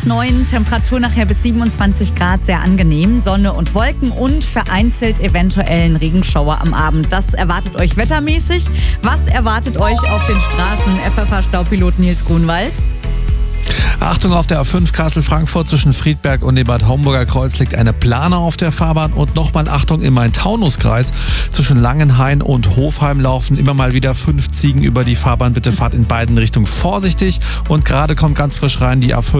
8,9, Temperatur nachher bis 27 Grad, sehr angenehm. Sonne und Wolken und vereinzelt eventuell ein Regenschauer am Abend. Das erwartet euch wettermäßig. Was erwartet euch auf den Straßen? FFH-Staupilot Nils Grunwald. Achtung, auf der A5 Kassel-Frankfurt zwischen Friedberg und dem Bad Homburger Kreuz liegt eine Plane auf der Fahrbahn. Und nochmal Achtung, im Main-Taunus-Kreis zwischen Langenhain und Hofheim laufen immer mal wieder 5 Ziegen über die Fahrbahn. Bitte fahrt in beiden Richtungen vorsichtig. Und gerade kommt ganz frisch rein die A5